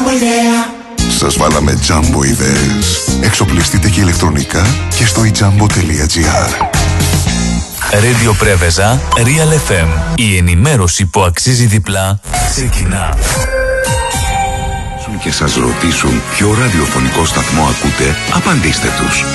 Σας βάλαμε Jumbo ιδέες. Εξοπλιστείτε και ηλεκτρονικά και στο ijambo.gr. Radio Πρέβεζα, Real FM. Η ενημέρωση που αξίζει διπλά ξεκινά. Και σας ρωτήσουν ποιο ραδιοφωνικό σταθμό ακούτε, απαντήστε τους.